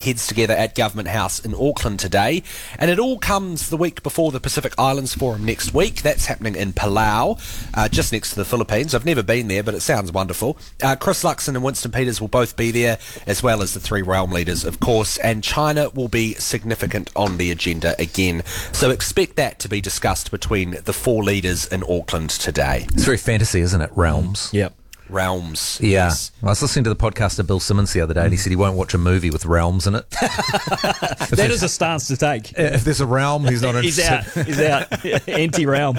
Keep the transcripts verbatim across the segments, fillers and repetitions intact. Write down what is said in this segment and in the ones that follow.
heads together at Government House in Auckland today. And it all comes the week before the Pacific Islands Forum next week. That's happening in Palau, uh, just next to the Philippines. I've never been there, but it sounds wonderful. Uh, Chris Luxon and Winston Peters will both be there, as well as the three realm leaders, of course. And China will be significant on the agenda again. So expect that to be discussed between the four leaders in Auckland today. It's very fantasy, isn't it? Realms. Yep. Realms. Yeah. Yes. I was listening to the podcast of Bill Simmons the other day, and he said he won't watch a movie with realms in it. That is a stance to take. If there's a realm, he's not He's interested. out. He's out. Anti-realm.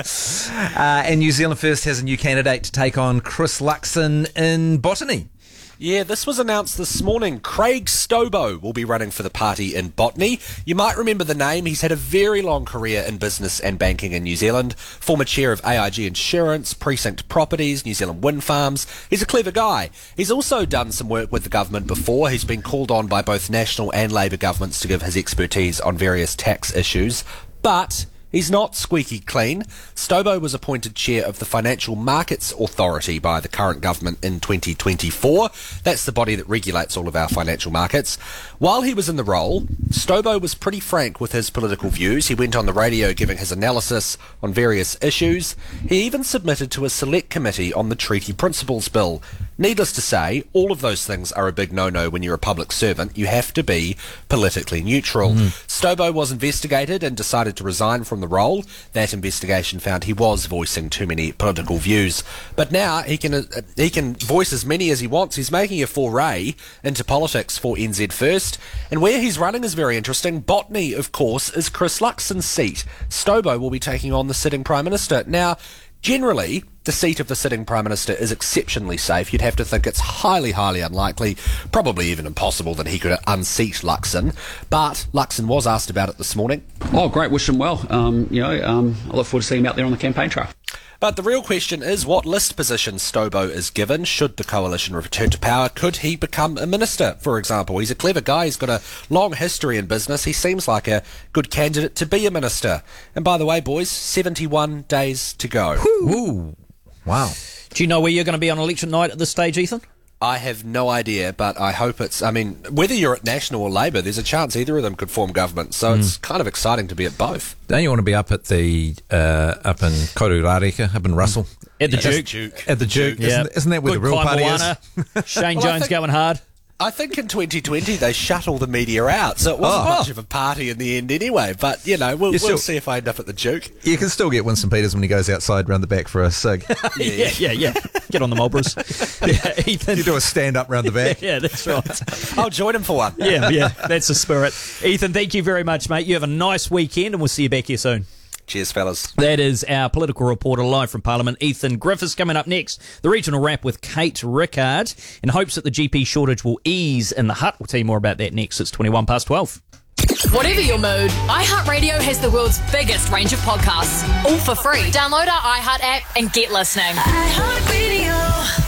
Uh, and New Zealand First has a new candidate to take on Chris Luxon in Botany. Yeah, this was announced this morning. Craig Stobo will be running for the party in Botany. You might remember the name. He's had a very long career in business and banking in New Zealand. Former chair of A I G Insurance, Precinct Properties, New Zealand Wind Farms. He's a clever guy. He's also done some work with the government before. He's been called on by both national and Labour governments to give his expertise on various tax issues. But he's not squeaky clean. Stobo was appointed chair of the Financial Markets Authority by the current government in twenty twenty-four. That's the body that regulates all of our financial markets. While he was in the role, Stobo was pretty frank with his political views. He went on the radio giving his analysis on various issues. He even submitted to a select committee on the Treaty Principles Bill. Needless to say, all of those things are a big no-no when you're a public servant. You have to be politically neutral. Mm. Stobo was investigated and decided to resign from the role. That investigation found he was voicing too many political views. But now he can uh, he can voice as many as he wants. He's making a foray into politics for N Z First. And where he's running is very interesting. Botany, of course, is Chris Luxon's seat. Stobo will be taking on the sitting Prime Minister. Now, generally, the seat of the sitting Prime Minister is exceptionally safe. You'd have to think it's highly, highly unlikely, probably even impossible that he could unseat Luxon. But Luxon was asked about it this morning. Oh, great. Wish him well. Um, you know, um, I look forward to seeing him out there on the campaign trail. But the real question is what list position Stobo is given should the coalition return to power. Could he become a minister, for example? He's a clever guy. He's got a long history in business. He seems like a good candidate to be a minister. And by the way, boys, seventy-one days to go. Ooh. Wow. Do you know where you're going to be on election night at this stage, Ethan? I have no idea, but I hope it's... I mean, whether you're at National or Labour, there's a chance either of them could form government. So mm. it's kind of exciting to be at both. Don't you want to be up at the... Uh, up in Korurareka, up in Russell? At the yeah, Duke. Duke. At the Duke. Yeah. Isn't, isn't that where Good the real party Moana. is? Shane Well, I Jones think- going hard. I think in twenty twenty they shut all the media out, so it wasn't Oh. much of a party in the end anyway. But, you know, we'll, You we'll still- see if I end up at the Duke. You can still get Winston Peters when he goes outside round the back for a cig. Yeah, yeah, yeah. Get on the Mulberries. Yeah, Ethan. You do a stand-up round the back. Yeah, that's right. I'll join him for one. Yeah, yeah, that's the spirit. Ethan, thank you very much, mate. You have a nice weekend, and we'll see you back here soon. Cheers, fellas. That is our political reporter live from Parliament, Ethan Griffiths. Coming up next, the regional wrap with Kate Rickard, in hopes that the G P shortage will ease in the hut. We'll tell you more about that next. It's twenty-one past twelve. Whatever your mood, iHeartRadio has the world's biggest range of podcasts, all for free. Download our iHeart app and get listening. iHeartRadio.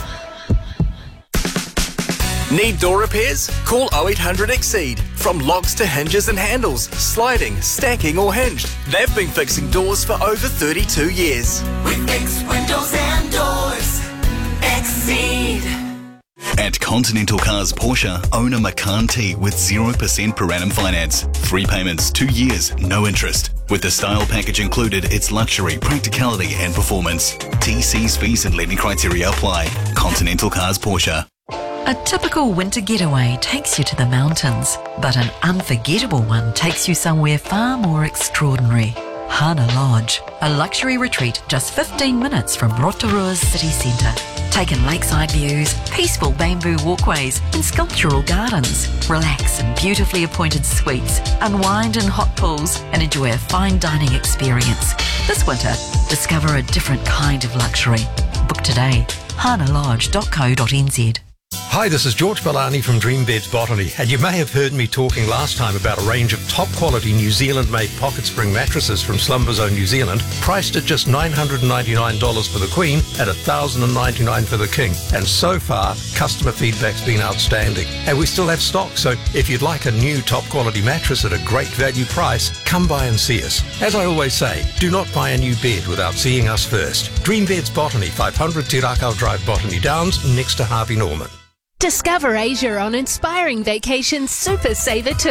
Need door repairs? Call oh eight hundred Exceed. From locks to hinges and handles, sliding, stacking or hinged. They've been fixing doors for over thirty-two years. We fix windows and doors. Exceed. At Continental Cars Porsche, own a Macan T with zero percent per annum finance. Three payments, two years, no interest. With the style package included, it's luxury, practicality and performance. T Cs, fees and lending criteria apply. Continental Cars Porsche. A typical winter getaway takes you to the mountains, but an unforgettable one takes you somewhere far more extraordinary. Hana Lodge, a luxury retreat just fifteen minutes from Rotorua's city centre. Take in lakeside views, peaceful bamboo walkways and sculptural gardens. Relax in beautifully appointed suites, unwind in hot pools and enjoy a fine dining experience. This winter, discover a different kind of luxury. Book today, hana lodge dot co dot n z. Hi, this is George Bellani from Dream Beds Botany, and you may have heard me talking last time about a range of top-quality New Zealand-made pocket spring mattresses from Slumber Zone New Zealand, priced at just nine hundred ninety-nine dollars for the Queen and one thousand ninety-nine dollars for the King. And so far, customer feedback's been outstanding. And we still have stock, so if you'd like a new top-quality mattress at a great value price, come by and see us. As I always say, do not buy a new bed without seeing us first. Dream Beds Botany, five hundred Te Rakau Drive, Botany Downs, next to Harvey Norman. Discover Asia on Inspiring Vacations Super Saver two.